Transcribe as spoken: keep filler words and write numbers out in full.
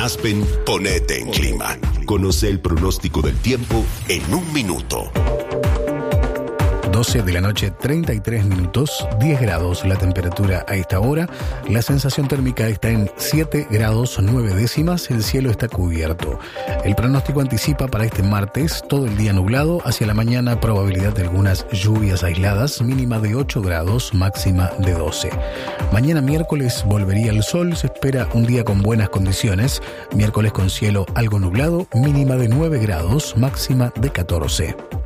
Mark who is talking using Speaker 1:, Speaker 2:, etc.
Speaker 1: Aspen, ponete en clima. Conoce el pronóstico del tiempo en un minuto.
Speaker 2: doce de la noche, treinta y tres minutos, diez grados la temperatura a esta hora. La sensación térmica está en siete grados nueve décimas, el cielo está cubierto. El pronóstico anticipa para este martes todo el día nublado, hacia la mañana probabilidad de algunas lluvias aisladas, mínima de ocho grados, máxima de doce. Mañana miércoles volvería el sol, se espera un día con buenas condiciones, miércoles con cielo algo nublado, mínima de nueve grados, máxima de catorce.